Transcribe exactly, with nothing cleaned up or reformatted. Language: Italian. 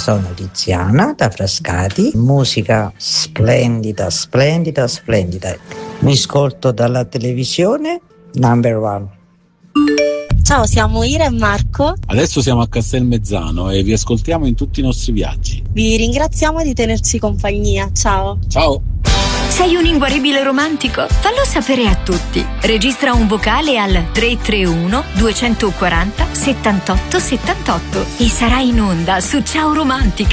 Sono Tiziana da Frascati, musica splendida, splendida, splendida. Mi ascolto dalla televisione, number one. Ciao, siamo Ira e Marco. Adesso siamo a Castelmezzano e vi ascoltiamo in tutti i nostri viaggi. Vi ringraziamo di tenerci compagnia. Ciao. Ciao. Sei un inguaribile romantico? Fallo sapere a tutti. Registra un vocale al tre tre uno due quattro zero settantotto settantotto e sarai in onda su Ciao Romantica.